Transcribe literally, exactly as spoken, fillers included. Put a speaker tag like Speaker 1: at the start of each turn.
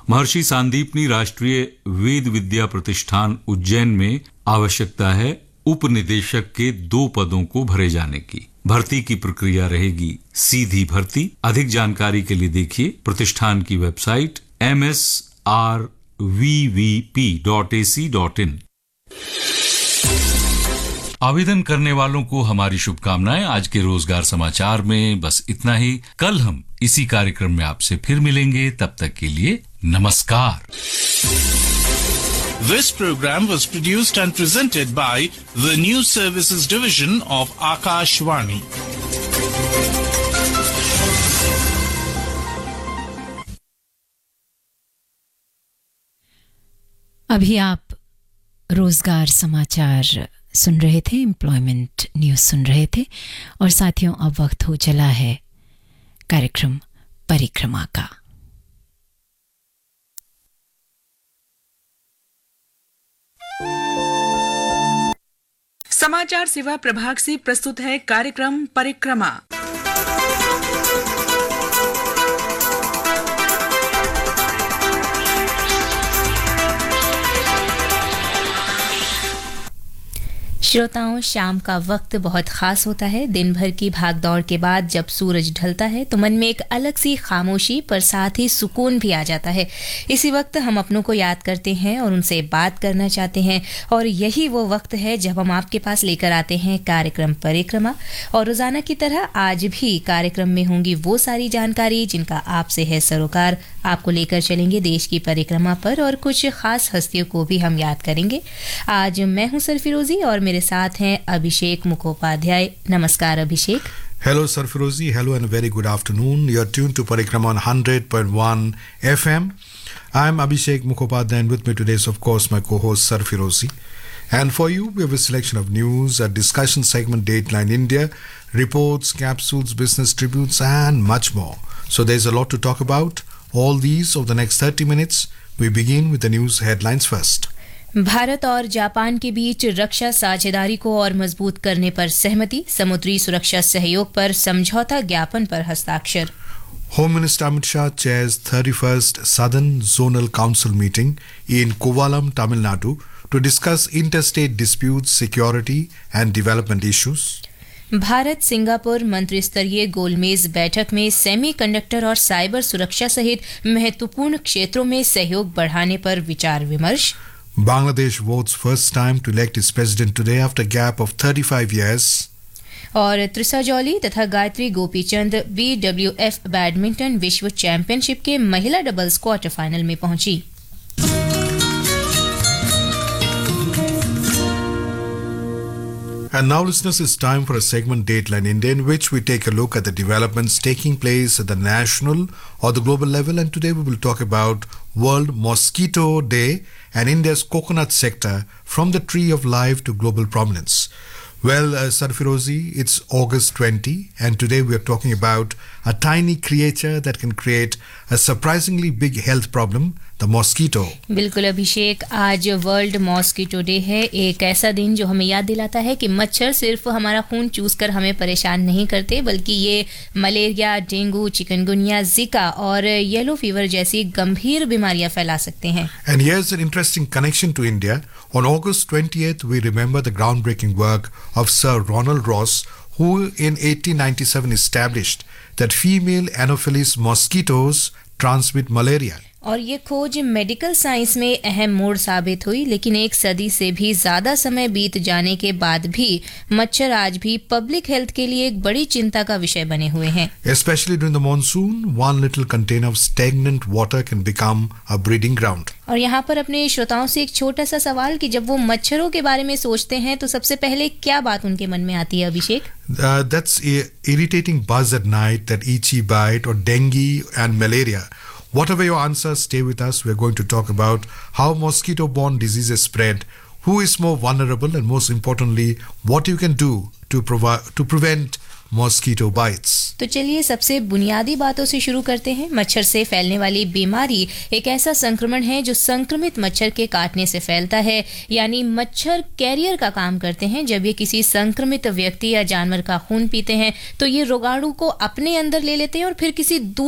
Speaker 1: महर्षि सांदीपनी राष्ट्रीय वेद विद्या प्रतिष्ठान उज्जैन में आवश्यकता है उपनिदेशक के दो पदों को भरे जाने की। भर्ती की प्रक्रिया रहेगी सीधी भर्ती। अधिक जानकारी के लिए देखिए प्रतिष्ठान की website M S R we V P dot A C dot in. आवेदन करने वालों को हमारी शुभकामनाएं। आज के रोजगार समाचार में बस इतना ही। कल हम इसी कार्यक्रम में आपसे फिर मिलेंगे। तब तक के लिए नमस्कार।
Speaker 2: This program was produced and presented by the News Services Division of Akashvani.
Speaker 3: अभी आप रोजगार समाचार सुन रहे थे, एम्प्लॉयमेंट न्यूज सुन रहे थे। और साथियों, अब वक्त हो चला है कार्यक्रम परिक्रमा का।
Speaker 4: समाचार सेवा प्रभाग से प्रस्तुत है कार्यक्रम परिक्रमा।
Speaker 5: श्रोताओं, शाम का वक्त बहुत खास होता है। दिन भर की भागदौड़ के बाद जब सूरज ढलता है तो मन में एक अलग सी खामोशी पर साथ ही सुकून भी आ जाता है। इसी वक्त हम अपनों को याद करते हैं और उनसे बात करना चाहते हैं, और यही वो वक्त है जब हम आपके पास लेकर आते हैं कार्यक्रम परिक्रमा। और रोजाना की तरह आज भी कार्यक्रम में होंगी वो सारी जानकारी जिनका आपसे है सरोकार। आपको लेकर चलेंगे देश की परिक्रमा पर और कुछ खास हस्तियों को भी हम याद करेंगे। आज मैं हूं सरफिरोजी और मेरे साथ हैं अभिषेक मुखोपाध्याय। नमस्कार अभिषेक।
Speaker 6: Hello Sarfirozi, hello and a very good afternoon. You're tuned to Parikrama on one hundred point one F M. I'm Abhishek Mukhopadhyay and with me today is of course my co-host Sarfirozi. And for you we have a selection of news, a discussion segment Dateline India, reports, capsules, business tributes and much more. So there's a lot to talk about. All these over the next thirty minutes. We begin with the news headlines first.
Speaker 5: Bharat और Japan के बीच रक्षा साझेदारी को और मजबूत करने पर सहमति। समुद्री सुरक्षा सहयोग पर समझौता ज्ञापन पर हस्ताक्षर।
Speaker 6: Home Minister Amit Shah chairs thirty-first Southern Zonal Council meeting in Kovalam, Tamil Nadu to discuss interstate disputes, security and development issues.
Speaker 5: Bharat Singapore मंत्री स्तरीय गोलमेज बैठक में सेमीकंडक्टर और साइबर सुरक्षा सहित महत्वपूर्ण क्षेत्रों में सहयोग बढ़ाने पर विचार विमर्श।
Speaker 6: Bangladesh votes first time to elect its president today after a gap of thirty-five years.
Speaker 5: और त्रिसा जॉली तथा Gayatri Gopichand B W F badminton विश्व चैंपियनशिप के महिला डबल्स क्वार्टर फाइनल में पहुंची।
Speaker 6: And now, listeners, it's time for a segment Dateline India in which we take a look at the developments taking place at the national or the global level. And today we will talk about World Mosquito Day and India's coconut sector from the tree of life to global prominence. Well, uh, Sarfirozi, it's August twentieth and today we are talking about a tiny creature that can create a surprisingly big health problem, the mosquito.
Speaker 5: बिल्कुल अभिषेक, आज world mosquito day है। एक ऐसा दिन जो हमें याद दिलाता है कि मच्छर सिर्फ हमारा खून चूसकर हमें परेशान नहीं करते, बल्कि ये मलेरिया, डेंगू, चिकनगुनिया, जिका और येलो फीवर जैसी गंभीर बीमारियां फैला सकते हैं।
Speaker 6: And here's an interesting connection to India. On August twentieth, we remember the groundbreaking work of Sir Ronald Ross, who in eighteen ninety-seven established that female Anopheles mosquitoes transmit malaria.
Speaker 5: और ये खोज medical science में अहम मोड़ साबित हुई, लेकिन एक सदी से भी ज्यादा समय बीत जाने के बाद भी मच्छर आज भी पब्लिक हेल्थ के लिए एक बड़ी चिंता का विषय बने हुए हैं।
Speaker 6: Especially during the monsoon, one little container of stagnant water can become a breeding ground.
Speaker 5: और यहाँ पर अपने श्रोताओं से एक छोटा सा सवाल कि जब वो मच्छरों के बारे में सोचते हैं तो सबसे पहले क्या बात उनके मन में आती है अभिषेक?
Speaker 6: Uh, that's a irritating buzz at night, that itchy bite or dengue and malaria. Whatever your answer, stay with us. We're going to talk about how mosquito-borne diseases spread, who is more vulnerable, and most importantly, what you can do to provide to prevent mosquito bites.
Speaker 5: तो चलिए सबसे बुनियादी बातों से शुरू करते हैं। मच्छर से फैलने वाली बीमारी एक ऐसा संक्रमण है जो संक्रमित मच्छर के काटने से फैलता है, यानी मच्छर कैरियर का काम करते हैं। जब ये किसी संक्रमित व्यक्ति या जानवर का खून पीते हैं तो ये रोगाणु को अपने अंदर ले लेते हैं और फिर किसी